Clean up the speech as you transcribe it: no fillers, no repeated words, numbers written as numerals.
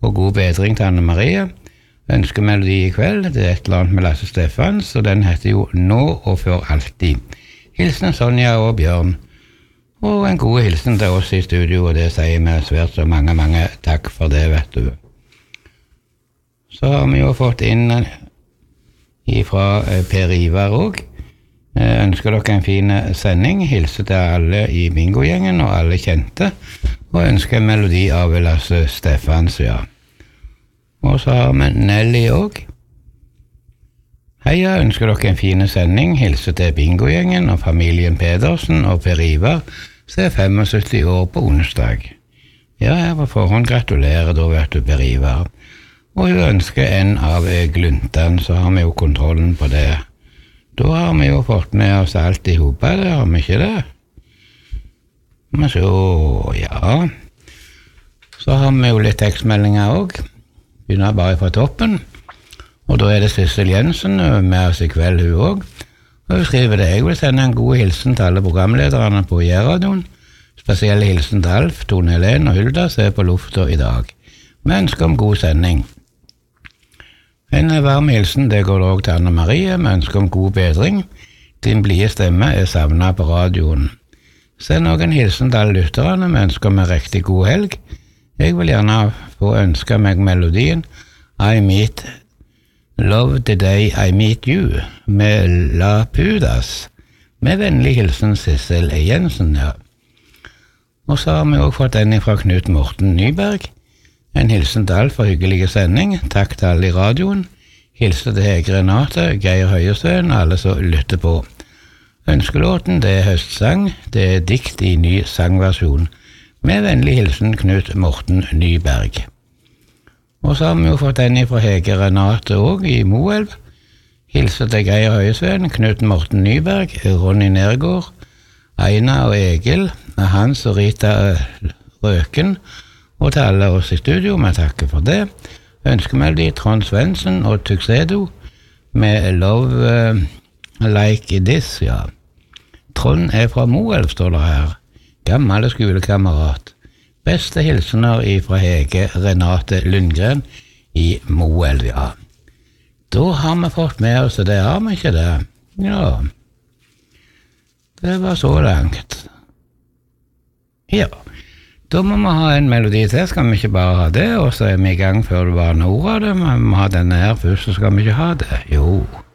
og god bedring til Anne Marie. Ønskemelodi i kveld, det et eller annet med Lasse Steffans, og den heter jo Nå og for alltid. Hilsen Sonja og Bjørn. Og en god hilsen til oss i studio, og det sier vi svært så mange takk for det, vet du. Så har vi jo fått inn fra Per Ivar også. Ønsker dere en fin sending, hilser til alle i bingogjengen og alle kjente, og ønsker en melodi av Lasse Steffans, ja. Og så har vi Nelly også. Heia, ønsker dere en fin sending, hilser til bingogjengen og familien Pedersen og Per Ivar, som er 75 år på onsdag. Ja, jeg på forhånd gratulerer da, vet du, Per Ivar. Og hun ønsker en av gluntene, så har vi jo kontrollen på det. Da har vi jo fått med oss alt i hopa, det har vi ikke det? Men så, ja. Så har vi jo litt tekstmeldinger også. Begynner bare fra toppen. Og da er det Sissel Jensen med oss i kveld, hun også. Og hun skriver det, jeg vil sende en god hilsen til alle programlederne på J-radioen. Spesielle hilsen til Alf, Tone Helene og Hulda, som er på lufta i dag. Vi ønsker om god sending. En varm hilsen, det går også til Anne Marie, vi ønsker om god bedring. Din blide stemme er savnet på radioen. Send også en hilsen til alle lytterne, vi ønsker om en riktig god helg. Jeg vil gjerne få ønske meg melodien I Meet Love the Day I Meet You med La Pudas. Med vennlig hilsen Sissel Jensen, ja. Og så har vi også fått en fra Knut Morten Nyberg. En hilsen til alt for hyggelige sending. Takk til alle i radioen. Hilsen til Hege Renate, Geir Høyesøen og alle som lytter på. Ønskelåten, det er høstsang. Det er dikt i ny sangversjon. Med vennlig hilsen Knut Morten Nyberg. Og så har vi jo fått en fra Hege Renate også i Moelv. Hilsen til Geir Høyesøen, Knut Morten Nyberg, Ronny Nergård, Aina og Egil, Hans og Rita Røken, og til alle oss i studio, vi takker for det. Ønskemelodi Trond Svendsen og Tuxedo med Love Like This, ja. Trond er fra Moelv, står det her. Gammel skolekamerat. Beste hilsener fra Hege Renate Lundgren i Moelv, ja. Da har vi fått med oss, det har vi ikke det. Ja. Det var så langt. Ja. Da må vi ha en melodi til, skal vi ikke bare ha det, og så er vi i gang før det var noe av det, men vi må ha denne her først, så skal vi ikke ha det. Jo.